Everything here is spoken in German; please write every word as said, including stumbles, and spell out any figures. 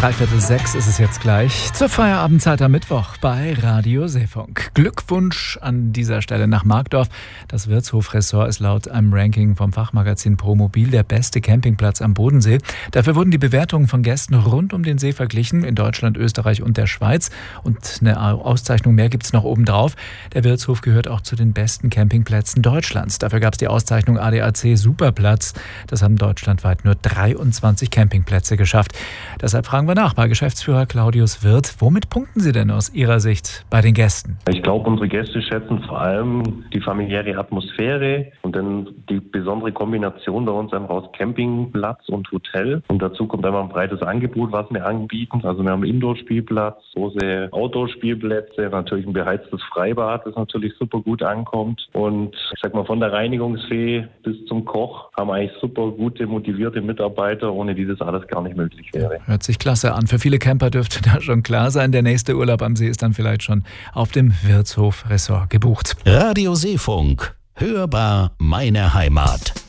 Dreiviertel sechs ist es jetzt gleich zur Feierabendzeit am Mittwoch bei Radio Seefunk. Glückwunsch an dieser Stelle nach Markdorf. Das Wirtshof-Ressort ist laut einem Ranking vom Fachmagazin Promobil der beste Campingplatz am Bodensee. Dafür wurden die Bewertungen von Gästen rund um den See verglichen, in Deutschland, Österreich und der Schweiz. Und eine Auszeichnung mehr gibt es noch obendrauf. Der Wirtshof gehört auch zu den besten Campingplätzen Deutschlands. Dafür gab es die Auszeichnung A D A C Superplatz. Das haben deutschlandweit nur dreiundzwanzig Campingplätze geschafft. Deshalb fragen wir nach bei Geschäftsführer Claudius Wirth. Womit punkten Sie denn aus Ihrer Sicht bei den Gästen? Ich glaube, unsere Gäste schätzen vor allem die familiäre Atmosphäre und dann die besondere Kombination bei uns einfach aus Campingplatz und Hotel. Und dazu kommt einfach ein breites Angebot, was wir anbieten. Also wir haben einen Indoor-Spielplatz, große Outdoor-Spielplätze, natürlich ein beheiztes Freibad, das natürlich super gut ankommt. Und ich sag mal, von der Reinigungsfee bis zum Koch haben wir eigentlich super gute, motivierte Mitarbeiter, ohne die das alles gar nicht möglich wäre. Hört sich klasse an. Für viele Camper dürfte da schon klar sein, der nächste Urlaub am See ist dann vielleicht schon auf dem Wirtshof-Ressort gebucht. Radio Seefunk. Hörbar meine Heimat.